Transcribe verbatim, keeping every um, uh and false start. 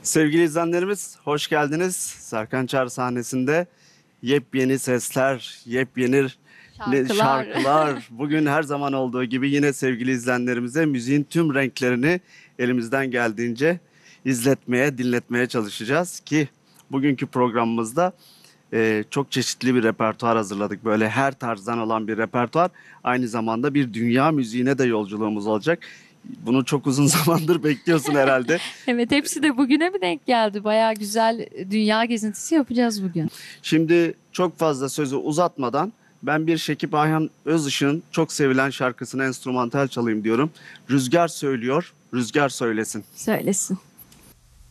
Sevgili izleyenlerimiz, hoş geldiniz. Serkan Çağrı sahnesinde yepyeni sesler, yepyeni ne- Şarkılar. şarkılar. Bugün her zaman olduğu gibi yine sevgili izleyenlerimize müziğin tüm renklerini elimizden geldiğince izletmeye, dinletmeye çalışacağız ki bugünkü programımızda e, çok çeşitli bir repertuar hazırladık. Böyle her tarzdan olan bir repertuar. Aynı zamanda bir dünya müziğine de yolculuğumuz olacak. Bunu çok uzun zamandır bekliyorsun herhalde. Evet, hepsi de bugüne mi denk geldi? Bayağı güzel dünya gezintisi yapacağız bugün. Şimdi çok fazla sözü uzatmadan ben bir Şekip Ayhan Özışık'ın çok sevilen şarkısını enstrümantal çalayım diyorum. Rüzgar söylüyor, rüzgar söylesin. Söylesin.